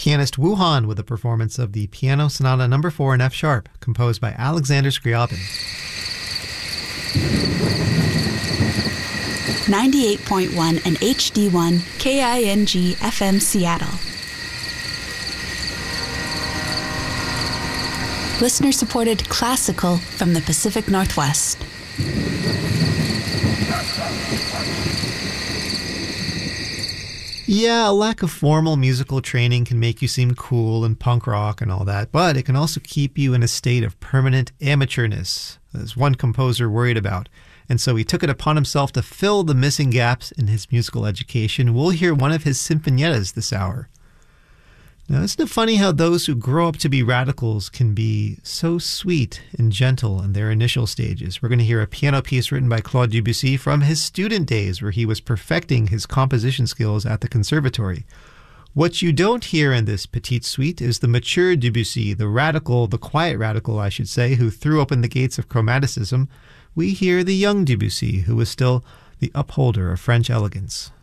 pianist Wu Han with a performance of the Piano Sonata No. 4 in F sharp, composed by Alexander Scriabin. 98.1 and HD1 KING FM Seattle. Listener-supported classical from the Pacific Northwest. Yeah, a lack of formal musical training can make you seem cool and punk rock and all that, but it can also keep you in a state of permanent amateurness, as one composer worried about. And so he took it upon himself to fill the missing gaps in his musical education. We'll hear one of his sinfoniettas this hour. Now, isn't it funny how those who grow up to be radicals can be so sweet and gentle in their initial stages? We're going to hear a piano piece written by Claude Debussy from his student days, where he was perfecting his composition skills at the conservatory. What you don't hear in this petite suite is the mature Debussy, the radical, the quiet radical, I should say, who threw open the gates of chromaticism. We hear the young Debussy, who was still the upholder of French elegance.